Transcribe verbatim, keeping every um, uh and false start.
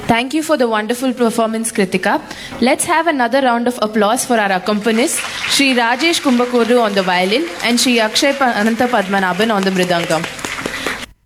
Thank you for the wonderful performance, Kritika. Let's have another round of applause for our accompanists, Shri Rajesh Kumbakodu on the violin and Shri Akshay Ananta Padmanabhan on the mridangam.